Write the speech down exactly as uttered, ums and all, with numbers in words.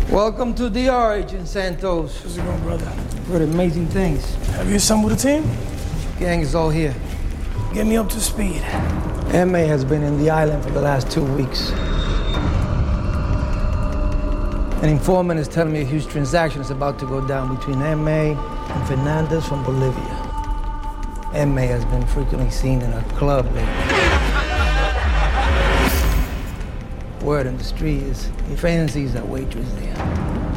Welcome to D R, Agent Santos. How's it going, brother? Heard amazing things. Have you assembled a team? Gang is all here. Get me up to speed. M A has been in the island for the last two weeks. An informant is telling me a huge transaction is about to go down between M A and Fernandez from Bolivia. M A has been frequently seen in a club lately. Word on the street is he fancies a waitress there.